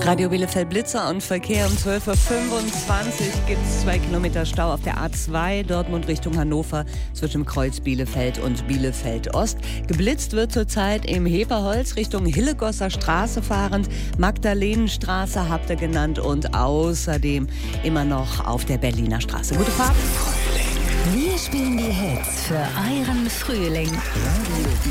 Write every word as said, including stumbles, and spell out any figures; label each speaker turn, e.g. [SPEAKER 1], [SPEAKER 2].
[SPEAKER 1] Radio Bielefeld Blitzer und Verkehr um zwölf Uhr fünfundzwanzig gibt es zwei Kilometer Stau auf der A zwei, Dortmund Richtung Hannover zwischen Kreuz Bielefeld und Bielefeld Ost. Geblitzt wird zurzeit im Heberholz Richtung Hillegosser Straße fahrend, Magdalenenstraße habt ihr genannt und außerdem immer noch auf der Berliner Straße. Gute Fahrt.
[SPEAKER 2] Wir spielen die Hits für euren Frühling.